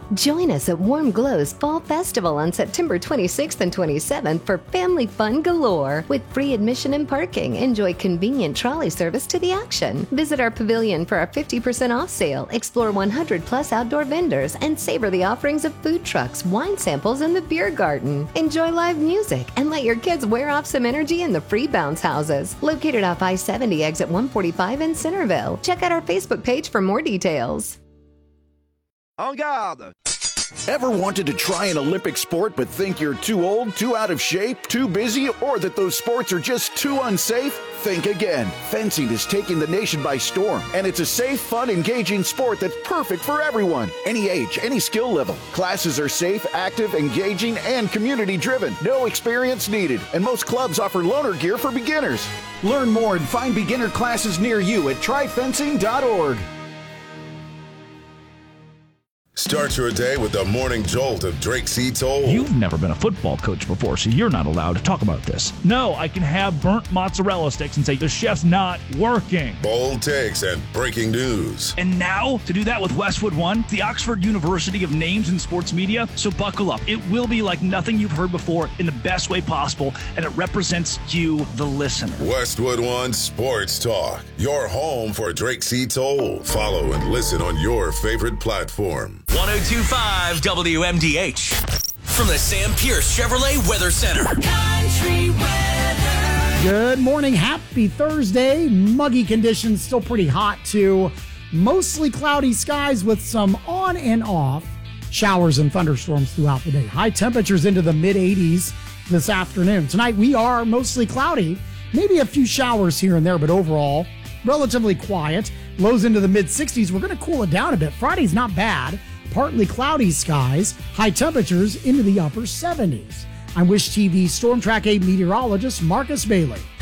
Join us at Warm Glow's Fall Festival on September 26th and 27th for family fun galore. With free admission and parking, enjoy convenient trolley service to the action. Visit our pavilion for our 50% off sale, explore 100 plus outdoor vendors, and savor the offerings of food trucks, wine samples, and the beer garden. Enjoy live music and let your kids wear off some energy in the free bounce houses. Located off I-70 exit 145 in Centerville. Check out our Facebook page for more details. En garde! Ever wanted to try an Olympic sport but think you're too old, too out of shape, too busy, or that those sports are just too unsafe? Think again. Fencing is taking the nation by storm, and it's a safe, fun, engaging sport that's perfect for everyone. Any age, any skill level. Classes are safe, active, engaging, and community-driven. No experience needed, and most clubs offer loaner gear for beginners. Learn more and find beginner classes near you at tryfencing.org. Start your day with the morning jolt of Drake C. Toll. You've never been a football coach before, so you're not allowed to talk about this. No, I can have burnt mozzarella sticks and say the chef's not working. Bold takes and breaking news. And now, to do that with Westwood One, the Oxford University of Names in Sports Media. So buckle up. It will be like nothing you've heard before in the best way possible, and it represents you, the listener. Westwood One Sports Talk, your home for Drake C. Toll. Follow and listen on your favorite platform. 102.5 WMDH. From the Sam Pierce Chevrolet Weather Center. Country weather. Good morning. Happy Thursday. Muggy conditions, still pretty hot too. Mostly cloudy skies with some on and off showers and thunderstorms throughout the day. High temperatures into the mid-80s this afternoon. Tonight we are mostly cloudy. Maybe a few showers here and there, but overall relatively quiet. Lows into the mid-60s. We're going to cool it down a bit. Friday's not bad. Partly cloudy skies, high temperatures into the upper 70s. I'm Wish TV Storm Track 8 meteorologist Marcus Bailey.